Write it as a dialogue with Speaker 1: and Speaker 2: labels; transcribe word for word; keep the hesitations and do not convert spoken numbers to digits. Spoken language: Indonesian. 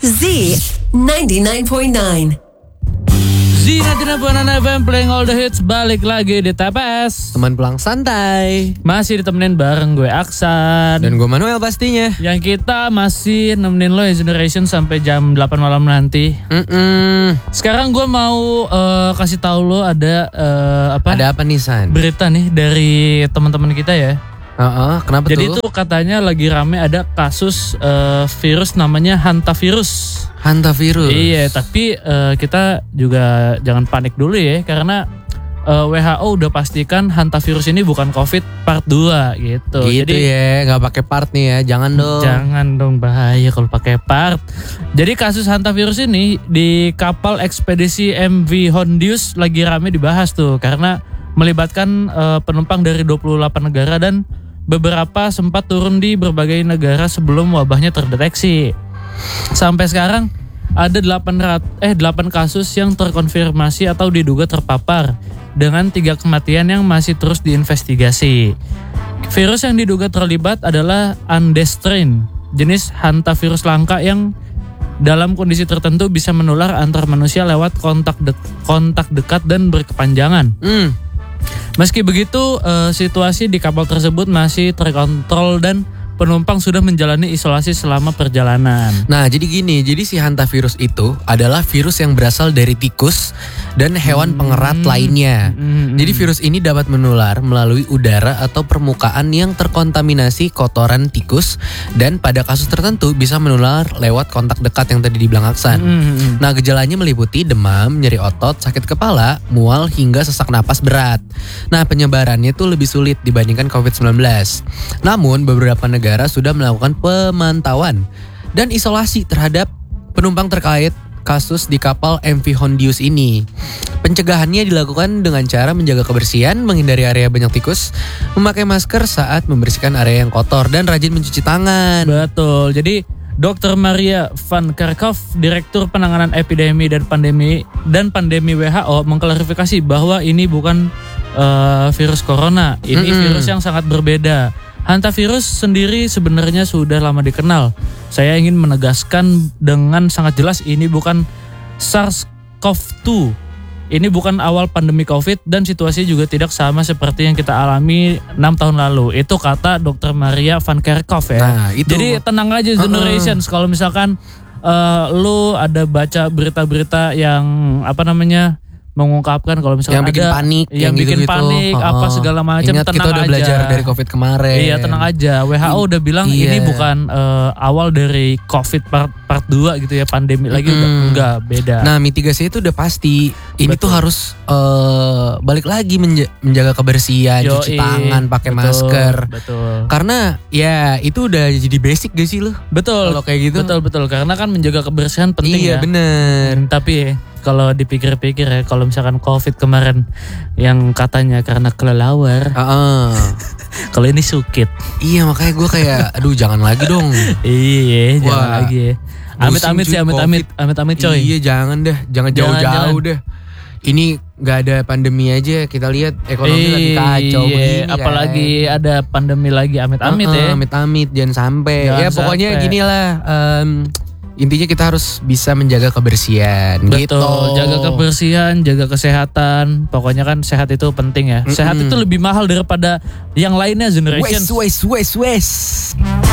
Speaker 1: Z ninety-nine point nine.
Speaker 2: Z ninety-nine point nine F M playing all the hits, balik lagi di T P S.
Speaker 3: Teman pulang santai.
Speaker 2: Masih ditemenin bareng gue Aksan.
Speaker 3: Dan gue Manuel pastinya.
Speaker 2: Yang kita masih nemenin lo ya Generation sampai jam delapan malam nanti.
Speaker 3: Mm-mm.
Speaker 2: Sekarang gue mau uh, kasih tahu lo ada uh, apa?
Speaker 3: Ada apa nih San?
Speaker 2: Berita nih dari teman-teman kita ya.
Speaker 3: Uh-uh, kenapa
Speaker 2: Jadi
Speaker 3: tuh?
Speaker 2: tuh katanya lagi rame ada kasus uh, virus namanya hantavirus.
Speaker 3: Hantavirus.
Speaker 2: Iya, tapi uh, kita juga jangan panik dulu ya, karena uh, W H O udah pastikan hantavirus ini bukan COVID part dua gitu.
Speaker 3: Gitu
Speaker 2: Jadi
Speaker 3: ya, nggak pakai part nih ya, jangan dong.
Speaker 2: jangan dong, bahaya kalau pakai part. Jadi kasus hantavirus ini di kapal ekspedisi M V Hondius lagi rame dibahas tuh, karena melibatkan uh, penumpang dari dua puluh delapan negara dan beberapa sempat turun di berbagai negara sebelum wabahnya terdeteksi. Sampai sekarang ada delapan ratus eh delapan kasus yang terkonfirmasi atau diduga terpapar dengan tiga kematian yang masih terus diinvestigasi. Virus yang diduga terlibat adalah Andestrain, jenis hantavirus langka yang dalam kondisi tertentu bisa menular antar manusia lewat kontak de- kontak dekat dan berkepanjangan.
Speaker 3: Hmm.
Speaker 2: Meski begitu, eh, situasi di kapal tersebut masih terkontrol dan penumpang sudah menjalani isolasi selama perjalanan.
Speaker 3: Nah jadi gini, jadi si hantavirus itu adalah virus yang berasal dari tikus dan hewan
Speaker 2: Hmm.
Speaker 3: pengerat lainnya.
Speaker 2: Hmm.
Speaker 3: Jadi virus ini dapat menular melalui udara atau permukaan yang terkontaminasi kotoran tikus, dan pada kasus tertentu bisa menular lewat kontak dekat yang tadi dibilang Aksan.
Speaker 2: Hmm.
Speaker 3: Nah gejalanya meliputi demam, nyeri otot, sakit kepala, mual hingga sesak napas berat. Nah penyebarannya tuh lebih sulit dibandingkan covid sembilan belas. Namun beberapa negara negara sudah melakukan pemantauan dan isolasi terhadap penumpang terkait kasus di kapal M V Hondius ini. Pencegahannya dilakukan dengan cara menjaga kebersihan, menghindari area banyak tikus, memakai masker saat membersihkan area yang kotor, dan rajin mencuci tangan.
Speaker 2: Betul. Jadi dokter Maria van Kerkhoff, Direktur Penanganan Epidemi dan Pandemi dan Pandemi W H O mengklarifikasi bahwa ini bukan uh, virus corona. Ini
Speaker 3: Mm-mm.
Speaker 2: virus yang sangat berbeda. Hantavirus sendiri sebenarnya sudah lama dikenal. Saya ingin menegaskan dengan sangat jelas ini bukan SARS-CoV dua. Ini bukan awal pandemi COVID dan situasi juga tidak sama seperti yang kita alami enam tahun lalu. Itu kata dokter Maria van Kerkhoff ya.
Speaker 3: Nah, itu.
Speaker 2: Jadi tenang aja Generations, kalau misalkan uh, lu ada baca berita-berita yang apa namanya mengungkapkan kalau misalkan
Speaker 3: yang bikin
Speaker 2: ada
Speaker 3: panik,
Speaker 2: yang,
Speaker 3: yang
Speaker 2: bikin
Speaker 3: gitu-gitu.
Speaker 2: panik
Speaker 3: Oh,
Speaker 2: apa segala macam,
Speaker 3: ingat
Speaker 2: tenang
Speaker 3: kita udah
Speaker 2: aja.
Speaker 3: belajar dari COVID kemarin.
Speaker 2: Iya, tenang aja. W H O udah bilang
Speaker 3: Iya.
Speaker 2: ini bukan uh, awal dari COVID part part dua gitu ya, pandemi lagi udah
Speaker 3: Mm-mm.
Speaker 2: enggak, beda.
Speaker 3: Nah mitigasi itu udah pasti. Ini
Speaker 2: Betul.
Speaker 3: tuh harus uh, balik lagi menja- menjaga kebersihan, cuci
Speaker 2: Yoi,
Speaker 3: tangan, pakai
Speaker 2: betul,
Speaker 3: masker.
Speaker 2: Betul.
Speaker 3: Karena ya itu udah jadi basic gak sih lo?
Speaker 2: Betul.
Speaker 3: Kalau kayak gitu.
Speaker 2: Betul betul karena kan menjaga kebersihan penting
Speaker 3: Iya
Speaker 2: ya.
Speaker 3: bener.
Speaker 2: Hmm, tapi ya, kalau dipikir-pikir ya, kalau misalkan COVID kemarin yang katanya karena kelelawar,
Speaker 3: Uh-uh.
Speaker 2: kalau ini sukit.
Speaker 3: Iya makanya gue kayak aduh jangan lagi dong.
Speaker 2: Iya, jangan
Speaker 3: Wah,
Speaker 2: lagi ya. Amit-amit
Speaker 3: pusing,
Speaker 2: sih,
Speaker 3: cuy,
Speaker 2: amit-amit, amit-amit coy.
Speaker 3: Iya jangan dah, jangan
Speaker 2: Jangan,
Speaker 3: jauh-jauh
Speaker 2: jangan.
Speaker 3: deh. Ini nggak ada pandemi aja, kita lihat ekonomi lagi kacau
Speaker 2: Iya,
Speaker 3: begini.
Speaker 2: apalagi
Speaker 3: kan.
Speaker 2: ada pandemi lagi, amit-amit
Speaker 3: Uh-uh,
Speaker 2: ya.
Speaker 3: Amit-amit jangan sampai.
Speaker 2: Jangan
Speaker 3: ya pokoknya
Speaker 2: sampai.
Speaker 3: gini lah. em, intinya kita harus bisa menjaga kebersihan.
Speaker 2: Betul,
Speaker 3: Gitu.
Speaker 2: jaga kebersihan, jaga kesehatan. Pokoknya kan sehat itu penting ya. Sehat
Speaker 3: Mm-mm.
Speaker 2: itu lebih mahal daripada yang lainnya Generation.
Speaker 3: Wes wes wes wes.